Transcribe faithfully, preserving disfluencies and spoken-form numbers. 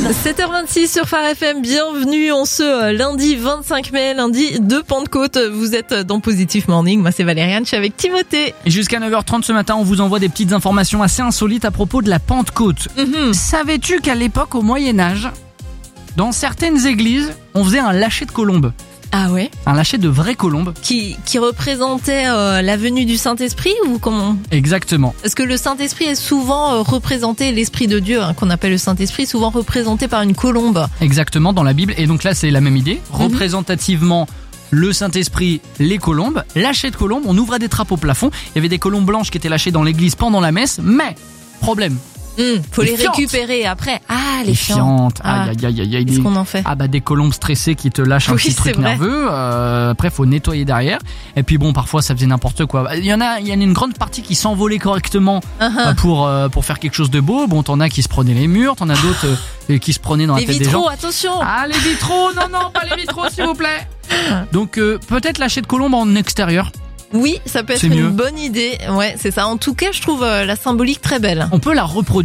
sept heures vingt-six sur Phare F M, bienvenue en ce lundi vingt-cinq mai, lundi de Pentecôte. Vous êtes dans Positive Morning, moi c'est Valériane, je suis avec Timothée. Et jusqu'à neuf heures trente ce matin, on vous envoie des petites informations assez insolites à propos de la Pentecôte. Mm-hmm. Savais-tu qu'à l'époque, au Moyen-Âge, dans certaines églises, on faisait un lâcher de colombes? Ah ouais? Un lâcher de vraies colombes. Qui, qui représentait euh, la venue du Saint-Esprit ou comment? Exactement. Parce que le Saint-Esprit est souvent euh, représenté, l'Esprit de Dieu, hein, qu'on appelle le Saint-Esprit, souvent représenté par une colombe. Exactement, dans la Bible. Et donc là, c'est la même idée. Mm-hmm. Représentativement, le Saint-Esprit, les colombes. Lâcher de colombes, on ouvrait des trappes au plafond. Il y avait des colombes blanches qui étaient lâchées dans l'église pendant la messe. Mais, problème. Mmh, faut les, les récupérer après. Ah, les, les fientes. fientes. Ah. Aïe, aïe, aïe, aïe. Qu'est-ce qu'on en fait? Ah bah des colombes stressées qui te lâchent un Oui, petit c'est truc vrai. nerveux. Euh, après, faut nettoyer derrière. Et puis bon, parfois, ça faisait n'importe quoi. Il y en a, il y en a une grande partie qui s'envolait correctement Uh-huh. euh, pour euh, pour faire quelque chose de beau. Bon, t'en as qui se prenaient les murs, t'en as d'autres euh, qui se prenaient dans Les la tête des gens. vitraux, attention. Ah, les vitraux, non, non, pas les vitraux, s'il vous plaît. Donc euh, peut-être lâcher de colombes en extérieur. Oui, ça peut être C'est une mieux. bonne idée. Ouais, c'est ça. En tout cas, je trouve euh, la symbolique très belle. On peut la reproduire.